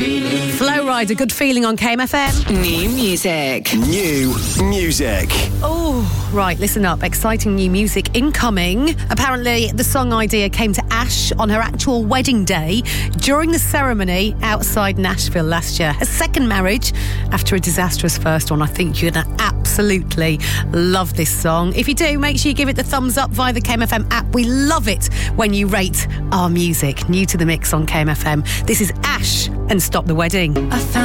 Flow Rider, Good Feeling on KMFM. New music. New music. Oh, right, listen up. Exciting new music incoming. Apparently, the song idea came to Ash on her actual wedding day during the ceremony outside Nashville last year. Her second marriage after a disastrous first one. I think you're going to absolutely love this song. If you do, make sure you give it the thumbs up via the KMFM app. We love it when you rate our music. New to the mix on KMFM. This is Ash and Stop the Wedding.